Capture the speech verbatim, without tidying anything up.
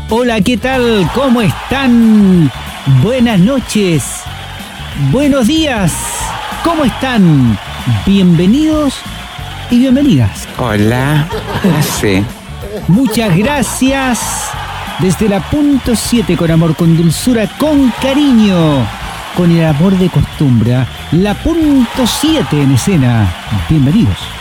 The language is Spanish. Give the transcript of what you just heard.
Hola, ¿qué tal? ¿Cómo están? Buenas noches. Buenos días. ¿Cómo están? Bienvenidos y bienvenidas. Hola. Sí. Muchas gracias. Desde la punto siete, con amor, con dulzura, con cariño, con el amor de costumbre. La punto siete en escena. Bienvenidos.